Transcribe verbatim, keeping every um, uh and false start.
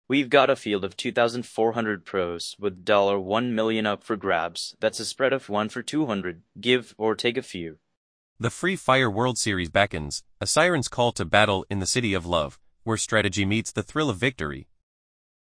We've got a field of two thousand four hundred pros with one million up for grabs. That's a spread of one for two hundred. Give or take a few. The Free Fire World Series beckons, a siren's call to battle in the city of love, where strategy meets the thrill of victory.